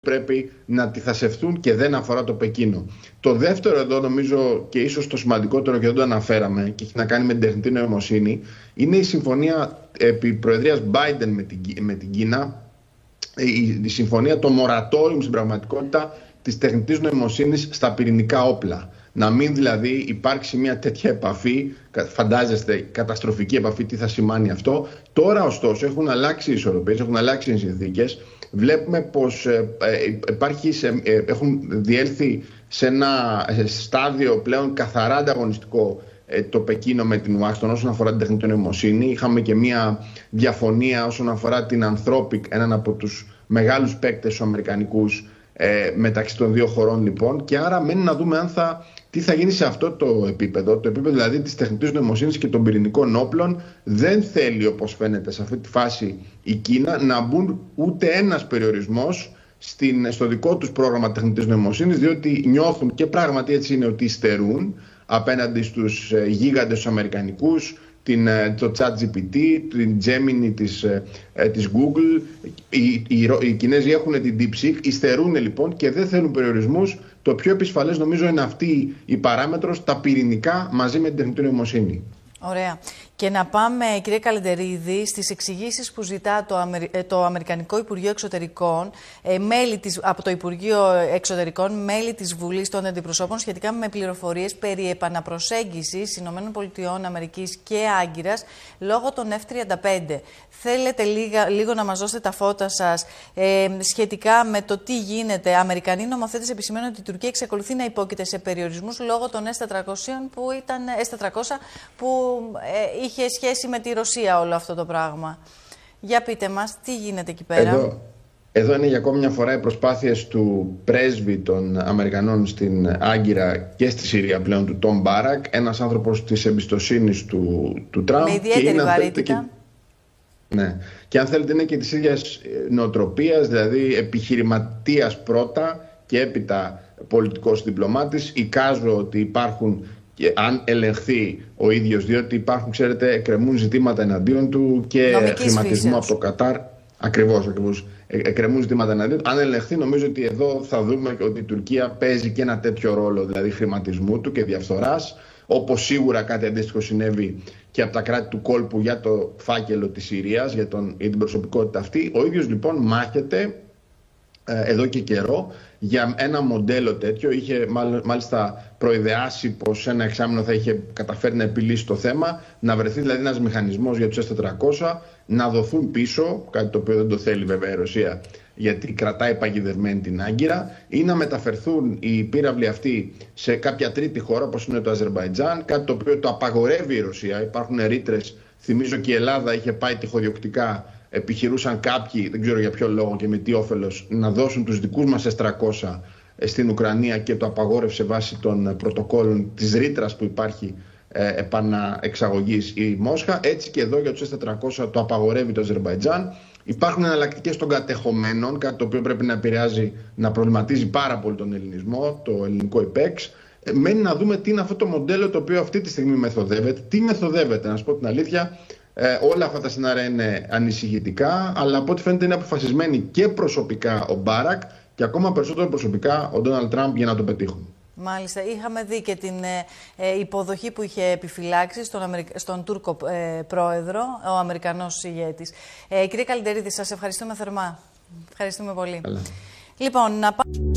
πρέπει να αντιθασευτούν και δεν αφορά το Πεκίνο. Το δεύτερο εδώ, νομίζω, και ίσως το σημαντικότερο και δεν το αναφέραμε και έχει να κάνει με την τεχνητή νοημοσύνη, είναι η συμφωνία επί προεδρίας Biden με την Κίνα, η συμφωνία, το μορατόριο στην πραγματικότητα της τεχνητής νοημοσύνης στα πυρηνικά όπλα. Να μην δηλαδή υπάρξει μια τέτοια επαφή, φαντάζεστε καταστροφική επαφή, τι θα σημαίνει αυτό. Τώρα ωστόσο έχουν αλλάξει οι ισορροπίες, έχουν αλλάξει οι συνθήκες. Βλέπουμε πως έχουν διέλθει σε ένα στάδιο πλέον καθαρά ανταγωνιστικό το Πεκίνο με την Ουάσιγκτον όσον αφορά την τεχνητή νοημοσύνη. Είχαμε και μια διαφωνία όσον αφορά την Anthropic, έναν από τους μεγάλους παίκτες τους αμερικανικούς, μεταξύ των δύο χωρών λοιπόν, και άρα μένει να δούμε τι θα γίνει σε αυτό το επίπεδο δηλαδή της τεχνητής νοημοσύνης και των πυρηνικών όπλων. Δεν θέλει, όπως φαίνεται σε αυτή τη φάση, η Κίνα να μπουν ούτε ένας περιορισμός στο δικό τους πρόγραμμα τεχνητής νοημοσύνης, διότι νιώθουν, και πράγματι έτσι είναι, ότι υστερούν απέναντι στους γίγαντες τους αμερικανικούς, το ChatGPT, την Gemini της Google. Οι Κινέζοι έχουν την DeepSeek, υστερούν λοιπόν και δεν θέλουν περιορισμούς. Το πιο επισφαλές νομίζω είναι αυτή η παράμετρος, τα πυρηνικά μαζί με την τεχνητή νοημοσύνη. Ωραία. Και να πάμε, κύριε Καλεντερίδη, στις εξηγήσεις που ζητά το Αμερικανικό Υπουργείο Εξωτερικών, από το Υπουργείο Εξωτερικών, μέλη της Βουλής των Αντιπροσώπων, σχετικά με πληροφορίες περί επαναπροσέγγισης ΗΠΑ και Άγκυρας λόγω των F-35. Θέλετε λίγο να μας δώσετε τα φώτα σας σχετικά με το τι γίνεται? Αμερικανοί νομοθέτες επισημαίνουν ότι η Τουρκία εξακολουθεί να υπόκειται σε περιορισμούς λόγω των S-400 που είχε σχέση με τη Ρωσία όλο αυτό το πράγμα. Για πείτε μας, τι γίνεται εκεί πέρα? Εδώ είναι για ακόμη μια φορά οι προσπάθειες του πρέσβη των Αμερικανών στην Άγκυρα και στη Συρία πλέον, του Τόμ Μπάρακ, ένας άνθρωπος της εμπιστοσύνης του Τραμπ. Με ιδιαίτερη βαρύτητα. Ναι. Και αν θέλετε είναι και της ίδιας νοοτροπίας, δηλαδή επιχειρηματίας πρώτα και έπειτα πολιτικός διπλωμάτης. Εικάζω ότι υπάρχουν, και αν ελεγχθεί ο ίδιος, διότι υπάρχουν, ξέρετε, εκκρεμούν ζητήματα εναντίον του και χρηματισμού από το Κατάρ. Ακριβώς. Εκκρεμούν ζητήματα εναντίον του. Αν ελεγχθεί, νομίζω ότι εδώ θα δούμε ότι η Τουρκία παίζει και ένα τέτοιο ρόλο, δηλαδή χρηματισμού του και διαφθοράς, όπως σίγουρα κάτι αντίστοιχο συνέβη και από τα κράτη του κόλπου για το φάκελο της Συρίας, για την προσωπικότητα αυτή. Ο ίδιος λοιπόν μάχεται εδώ και καιρό για ένα μοντέλο τέτοιο. Είχε μάλιστα προειδεάσει πως ένα εξάμηνο θα είχε καταφέρει να επιλύσει το θέμα, να βρεθεί δηλαδή ένας μηχανισμός για τους S-400 να δοθούν πίσω, κάτι το οποίο δεν το θέλει βέβαια η Ρωσία, γιατί κρατάει παγιδευμένη την Άγκυρα, ή να μεταφερθούν οι πύραυλοι αυτοί σε κάποια τρίτη χώρα, όπως είναι το Αζερμπαϊτζάν, κάτι το οποίο το απαγορεύει η Ρωσία. Υπάρχουν ρήτρες, θυμίζω και η Ελλάδα είχε πάει τυχοδιοκτικά, επιχειρούσαν κάποιοι, δεν ξέρω για ποιο λόγο και με τι όφελος, να δώσουν τους δικούς μας S-300 στην Ουκρανία και το απαγόρευσε βάσει των πρωτοκόλων της ρήτρας που υπάρχει επαναεξαγωγής η Μόσχα. Έτσι και εδώ για τους S-400 το απαγορεύει το Αζερμπαϊτζάν. Υπάρχουν εναλλακτικές των κατεχομένων, κάτι το οποίο πρέπει να επηρεάζει, να προβληματίζει πάρα πολύ τον ελληνισμό, το ελληνικό ΙΠΕΞ. Μένει να δούμε τι είναι αυτό το μοντέλο το οποίο αυτή τη στιγμή μεθοδεύεται. Τι μεθοδεύεται, να σας πω την αλήθεια. Όλα αυτά τα σενάρια είναι ανησυχητικά, αλλά από ό,τι φαίνεται είναι αποφασισμένοι και προσωπικά ο Μπάρακ και ακόμα περισσότερο προσωπικά ο Ντόναλντ Τραμπ για να το πετύχουν. Μάλιστα. Είχαμε δει και την υποδοχή που είχε επιφυλάξει στον Τούρκο πρόεδρο, ο Αμερικανός ηγέτης. Κύριε Καλεντερίδη, σας ευχαριστούμε θερμά. Ευχαριστούμε πολύ. Καλά. Λοιπόν,